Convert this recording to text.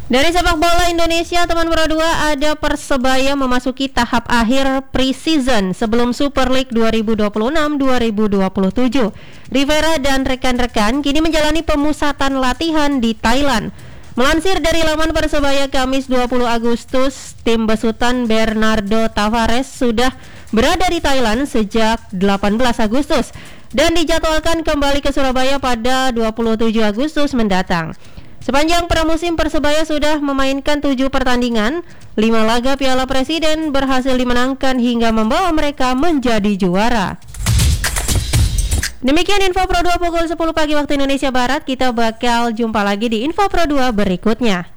Dari sepak bola Indonesia, teman Pro 2, ada Persebaya memasuki tahap akhir pre-season sebelum Super League 2026-2027. Rivera dan rekan-rekan kini menjalani pemusatan latihan di Thailand. Melansir dari laman Persebaya Kamis 20 Agustus, tim besutan Bernardo Tavares sudah berada di Thailand sejak 18 Agustus dan dijadwalkan kembali ke Surabaya pada 27 Agustus mendatang. Sepanjang pramusim, Persebaya sudah memainkan 7 pertandingan, 5 laga Piala Presiden berhasil dimenangkan hingga membawa mereka menjadi juara. Demikian Info Pro 2 pukul 10 pagi waktu Indonesia Barat. Kita bakal jumpa lagi di Info Pro 2 berikutnya.